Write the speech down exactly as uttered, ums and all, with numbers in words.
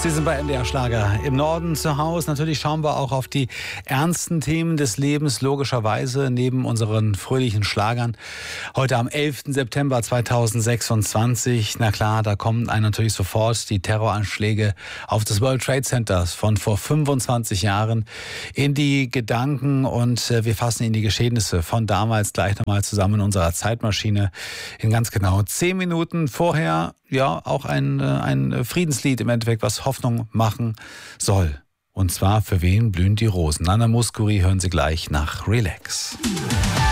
Sie sind bei M D R Schlager im Norden zu Hause. Natürlich schauen wir auch auf die ernsten Themen des Lebens, logischerweise neben unseren fröhlichen Schlagern. Heute am elften September zweitausendsechsundzwanzig. Na klar, da kommen einem natürlich sofort die Terroranschläge auf das World Trade Center von vor fünfundzwanzig Jahren in die Gedanken. Und wir fassen Ihnen die Geschehnisse von damals gleich nochmal zusammen in unserer Zeitmaschine in ganz genau zehn Minuten. Vorher ja auch ein, ein Friedenslied im Endeffekt, was Hoffnung machen soll. Und zwar, für wen blühen die Rosen? Nana Mouskouri hören Sie gleich nach Relax.